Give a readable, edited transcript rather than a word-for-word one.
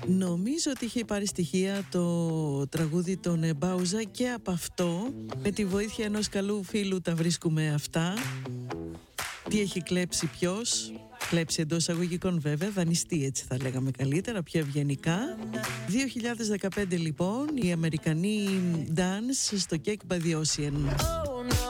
Νομίζω ότι είχε πάρει στοιχεία το τραγούδι των Μπάουζα και από αυτό, με τη βοήθεια ενός καλού φίλου, τα βρίσκουμε αυτά. Τι έχει κλέψει ποιος, κλέψει εντός εισαγωγικών βέβαια, δανειστεί έτσι θα λέγαμε καλύτερα, πιο ευγενικά. 2015 λοιπόν, οι Αμερικανοί Dance στο Cake by the Ocean.